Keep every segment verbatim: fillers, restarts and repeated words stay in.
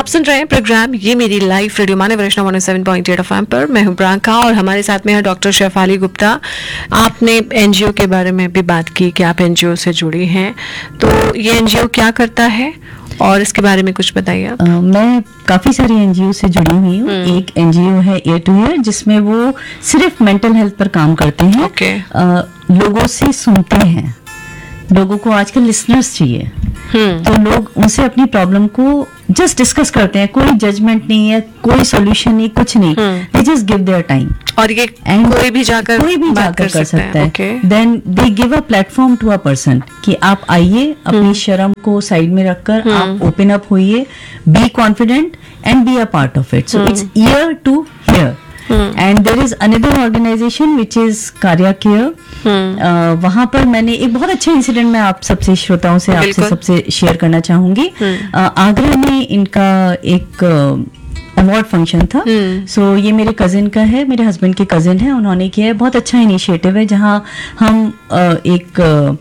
आप सुन रहे हैं प्रोग्राम ये मेरी लाइफ रेडियो माने वैष्णव one O seven point eight FM पर। मैं हूं प्रियंका और हमारे साथ में है डॉक्टर शेफाली गुप्ता। आपने एनजीओ के बारे में भी बात की कि आप एनजीओ से जुड़ी हैं, तो ये एनजीओ क्या करता है और इसके बारे में कुछ बताइए आप। uh, मैं काफ़ी सारी एनजीओ से जुड़ी हुई हूँ। एक एनजीओ है ईयर टू ईयर, जिसमें वो सिर्फ मेंटल हेल्थ पर काम करते हैं। okay. uh, लोगों से सुनते हैं। लोगों को आजकल लिसनर्स चाहिए, तो लोग उनसे अपनी प्रॉब्लम को जस्ट डिस्कस करते हैं। कोई जजमेंट नहीं है, कोई सॉल्यूशन नहीं, कुछ नहीं। They just give their time. और ये And कोई भी जाकर कोई भी बात जाकर कर कर सकता सकता है। है। Then they give a platform to a person कि आप आइए, अपनी शर्म को साइड में रखकर आप ओपन अप होइए, be confident and be a part of it. So it's year to here. And there is another organisation which is कार्या केयर। वहां पर मैंने एक बहुत अच्छा इंसिडेंट मैं आप सबसे श्रोताओं से आपसे सबसे शेयर करना चाहूंगी। uh, आगरा में इनका एक अवार्ड फंक्शन था। सो so, ये मेरे कजिन का है, मेरे हस्बैंड के कजिन है, उन्होंने किया है। बहुत अच्छा इनिशिएटिव है, जहां हम uh, एक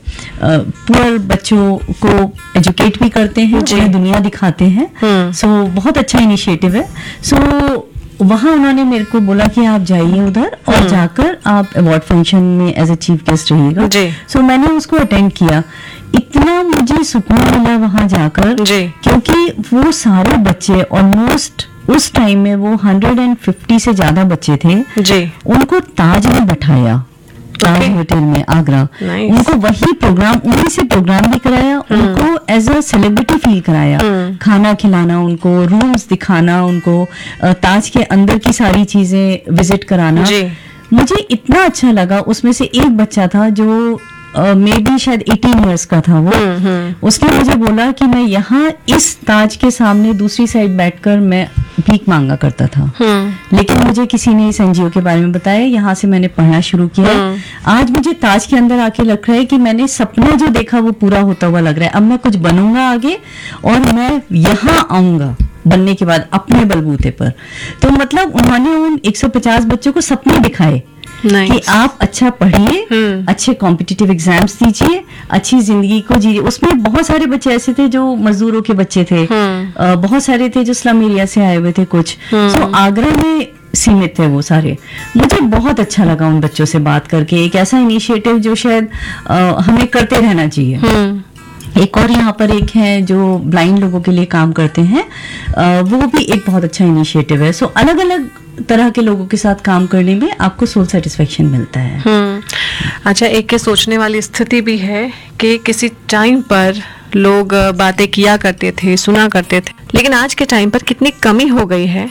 पुअर uh, बच्चों को एजुकेट भी करते हैं, उन्हें दुनिया दिखाते हैं। सो so, बहुत अच्छा इनिशिएटिव है। सो so, वहाँ उन्होंने मेरे को बोला कि आप जाइए उधर और जाकर आप अवार्ड फंक्शन में एज ए चीफ गेस्ट रहिएगा। सो so, मैंने उसको अटेंड किया। इतना मुझे सुकून मिला वहाँ जाकर, क्योंकि वो सारे बच्चे ऑलमोस्ट उस टाइम में वो एक सौ पचास से ज्यादा बच्चे थे जी। उनको ताज में बैठाया, ताज होटल में आगरा। उनको वही प्रोग्राम, उन्हीं से प्रोग्राम भी कराया, उनको एज अ सेलिब्रिटी फील कराया, खाना खिलाना, उनको रूम्स दिखाना, उनको ताज के अंदर की सारी चीजें विजिट कराना। मुझे इतना अच्छा लगा। उसमें से एक बच्चा था जो मे बी शायद अठारह इयर्स का था। वो उसने मुझे बोला कि मैं यहाँ इस ताज के सामने दूसरी साइड बैठकर मैं भीख मांगा करता था, लेकिन मुझे किसी ने इस एनजीओ के बारे में बताया। यहाँ से मैंने पढ़ना शुरू किया। आज मुझे ताज के अंदर आके लग रहा है कि मैंने सपना जो देखा वो पूरा होता हुआ लग रहा है। अब मैं कुछ बनूंगा आगे और मैं यहाँ आऊंगा बनने के बाद अपने बलबूते पर। तो मतलब उन्होंने उन एक सौ पचास बच्चों को सपने दिखाए कि आप अच्छा पढ़िए, अच्छे कॉम्पिटिटिव एग्जाम्स दीजिए, अच्छी जिंदगी को जीजिए। उसमें बहुत सारे बच्चे ऐसे थे जो मजदूरों के बच्चे थे, आ, बहुत सारे थे जो स्लम एरिया से आए हुए थे कुछ। सो आगरा में सीमित थे वो सारे। मुझे बहुत अच्छा लगा उन बच्चों से बात करके। एक ऐसा इनिशिएटिव जो शायद आ, हमें करते रहना चाहिए। एक और यहाँ पर एक है जो ब्लाइंड लोगों के लिए काम करते हैं, आ, वो भी एक बहुत अच्छा इनिशिएटिव है। सो अलग अलग तरह के लोगों के साथ काम करने में आपको सोल सेटिस्फेक्शन मिलता है। हम्म अच्छा, एक के सोचने वाली स्थिति भी है कि किसी टाइम पर लोग बातें किया करते थे, सुना करते थे, लेकिन आज के टाइम पर कितनी कमी हो गई है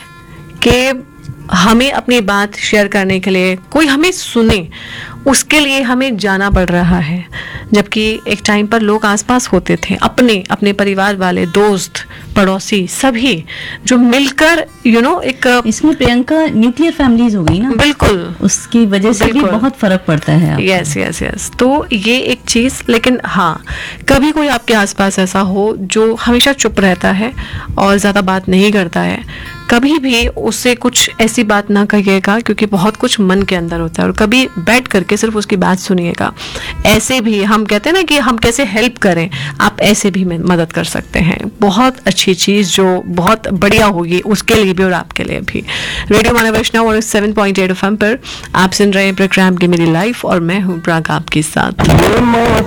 कि हमें अपनी बात शेयर करने के लिए कोई हमें सुने, उसके लिए हमें जाना पड़ रहा है। जबकि एक टाइम पर लोग आसपास होते थे, अपने अपने परिवार वाले, दोस्त, पड़ोसी, सभी जो मिलकर यू नो एक। इसमें प्रियंका न्यूक्लियर फैमिलीज हो गई ना, बिल्कुल, उसकी वजह से भी बहुत फर्क पड़ता है। यस यस यस तो ये एक चीज। लेकिन हाँ, कभी कोई आपके आसपास ऐसा हो जो हमेशा चुप रहता है और ज्यादा बात नहीं करता है, कभी भी उससे कुछ ऐसी बात ना कहिएगा, क्योंकि बहुत कुछ मन के अंदर होता है। और कभी बैठ करके सिर्फ उसकी बात सुनिएगा। ऐसे भी हम कहते हैं ना कि हम कैसे हेल्प करें, आप ऐसे भी मदद कर सकते हैं। बहुत अच्छी चीज जो बहुत बढ़िया होगी उसके लिए भी और आपके लिए भी। रेडियो माने वैष्णव और seven point eight F M पर आप सुन रहे हैं प्रोग्राम की मेरी लाइफ और मैं हूँ प्राग आपके साथ।